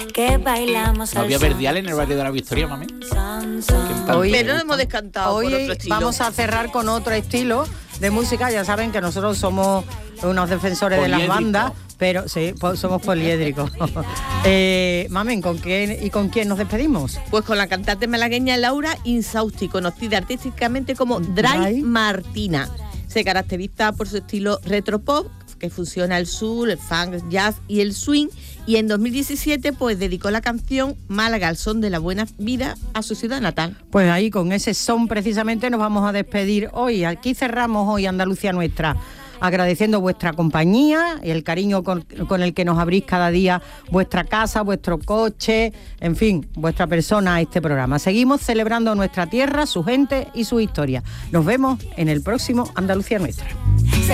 que bailamos ¿No había verdial en el barrio de la Victoria, mami? Hoy, pero no hemos descantado. Hoy vamos a cerrar con otro estilo de música. Ya saben que nosotros somos unos defensores de las bandas, pero sí, somos poliédricos. Mamen, ¿con quién nos despedimos? Pues con la cantante malagueña Laura Insausti, conocida artísticamente como Dry Martina. Se caracteriza por su estilo retropop, que fusiona el soul, el funk, el jazz y el swing, y en 2017 pues dedicó la canción Málaga al son de la buena vida a su ciudad natal. Pues ahí con ese son precisamente nos vamos a despedir hoy. Aquí cerramos hoy Andalucía Nuestra, agradeciendo vuestra compañía y el cariño con el que nos abrís cada día vuestra casa, vuestro coche, en fin, vuestra persona a este programa. Seguimos celebrando nuestra tierra, su gente y su historia. Nos vemos en el próximo Andalucía Nuestra.